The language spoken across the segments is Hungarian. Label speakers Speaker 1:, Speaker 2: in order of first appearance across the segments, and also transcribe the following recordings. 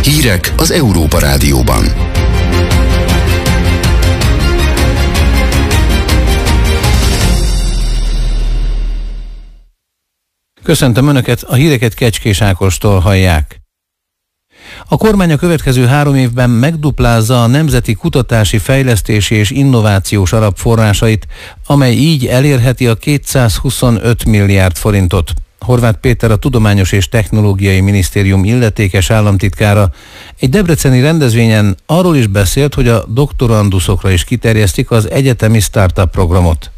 Speaker 1: Hírek az Európa Rádióban.
Speaker 2: Köszöntöm Önöket, a híreket Kecskés Ákostól hallják. A kormány a következő 3 évben megduplázza a Nemzeti Kutatási, Fejlesztési és Innovációs Alap forrásait, amely így elérheti a 225 milliárd forintot. Horváth Péter, a Tudományos és Technológiai Minisztérium illetékes államtitkára egy debreceni rendezvényen arról is beszélt, hogy a doktoranduszokra is kiterjesztik az egyetemi startup programot.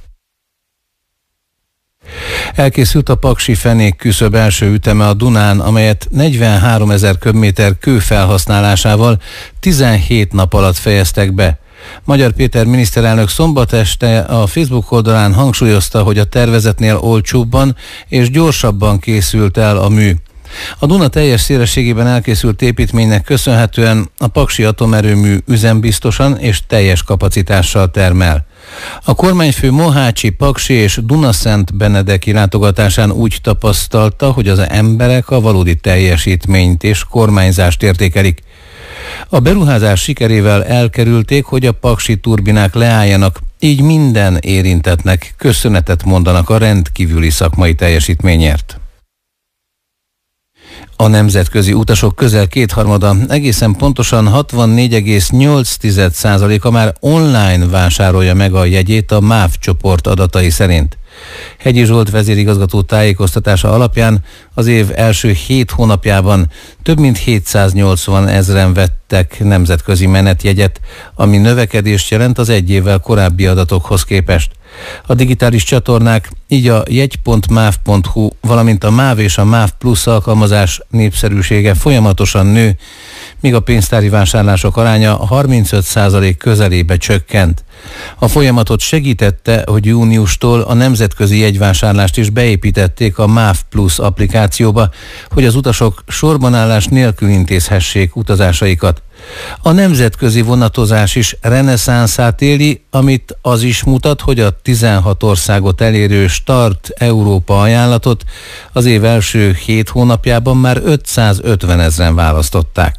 Speaker 2: Elkészült a paksi fenék küszöb első üteme a Dunán, amelyet 43 000 köbméter kő felhasználásával 17 nap alatt fejeztek be. Magyar Péter miniszterelnök szombat este a Facebook oldalán hangsúlyozta, hogy a tervezetnél olcsóbban és gyorsabban készült el a mű. A Duna teljes szélességében elkészült építménynek köszönhetően a paksi atomerőmű üzembiztosan és teljes kapacitással termel. A kormányfő Mohácsi, Paksi és Dunaszent-Benedeki látogatásán úgy tapasztalta, hogy az emberek a valódi teljesítményt és kormányzást értékelik. A beruházás sikerével elkerülték, hogy a paksi turbinák leálljanak, így minden érintettnek köszönetet mondanak a rendkívüli szakmai teljesítményért. A nemzetközi utasok közel 2/3, egészen pontosan 64,8%-a már online vásárolja meg a jegyét a MÁV csoport adatai szerint. Hegyi Zsolt vezérigazgató tájékoztatása alapján az év első 7 hónapjában több mint 780 000 vettek nemzetközi menetjegyet, ami növekedést jelent az egy évvel korábbi adatokhoz képest. A digitális csatornák, így a jegy.mav.hu, valamint a MÁV és a MÁV Plus alkalmazás népszerűsége folyamatosan nő, míg a pénztári vásárlások aránya 35% közelébe csökkent. A folyamatot segítette, hogy júniustól a nemzetközi jegyvásárlást is beépítették a MÁV Plus applikációba, hogy az utasok sorbanállás nélkül intézhessék utazásaikat. A nemzetközi vonatozás is reneszánszát éli, amit az is mutat, hogy a 16 országot elérő Start Európa ajánlatot az év első 7 hónapjában már 550 000 választották.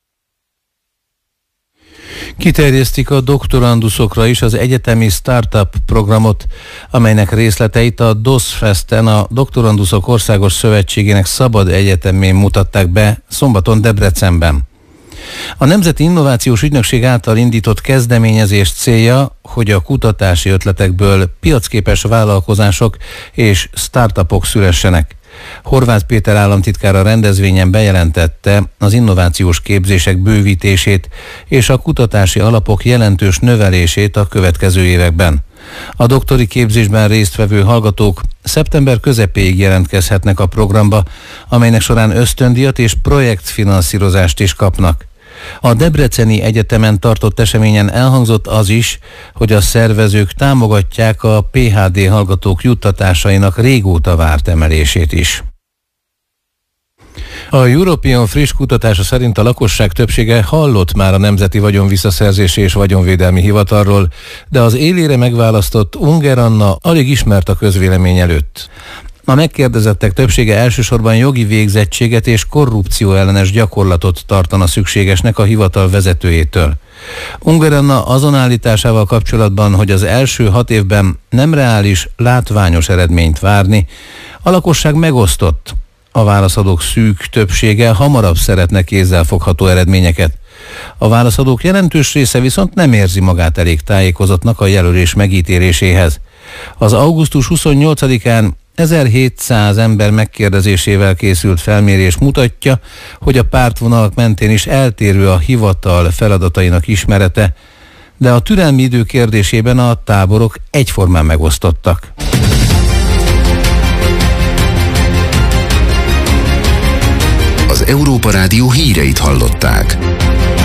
Speaker 2: Kiterjesztik a doktoranduszokra is az egyetemi startup programot, amelynek részleteit a DOSFest-en, a Doktoranduszok Országos Szövetségének szabad egyetemén mutatták be szombaton Debrecenben. A Nemzeti Innovációs Ügynökség által indított kezdeményezés célja, hogy a kutatási ötletekből piacképes vállalkozások és startupok szülessenek. Horváth Péter államtitkár a rendezvényen bejelentette az innovációs képzések bővítését és a kutatási alapok jelentős növelését a következő években. A doktori képzésben résztvevő hallgatók szeptember közepéig jelentkezhetnek a programba, amelynek során ösztöndíjat és projektfinanszírozást is kapnak. A Debreceni Egyetemen tartott eseményen elhangzott az is, hogy a szervezők támogatják a PhD hallgatók juttatásainak régóta várt emelését is. A European friss kutatása szerint a lakosság többsége hallott már a Nemzeti Vagyonvisszaszerzési és Vagyonvédelmi Hivatalról, de az élére megválasztott Unger Anna alig ismert a közvélemény előtt. A megkérdezettek többsége elsősorban jogi végzettséget és korrupcióellenes gyakorlatot tartana szükségesnek a hivatal vezetőjétől. Unger Anna azon állításával kapcsolatban, hogy az első 6 évben nem reális, látványos eredményt várni, a lakosság megosztott. A válaszadók szűk többsége hamarabb szeretne kézzelfogható eredményeket. A válaszadók jelentős része viszont nem érzi magát elég tájékozottnak a jelölés megítéléséhez. Az augusztus 28-án 1700 ember megkérdezésével készült felmérés mutatja, hogy a pártvonalak mentén is eltérő a hivatal feladatainak ismerete, de a türelmi idő kérdésében a táborok egyformán megosztottak.
Speaker 1: Az Európa Rádió híreit hallották.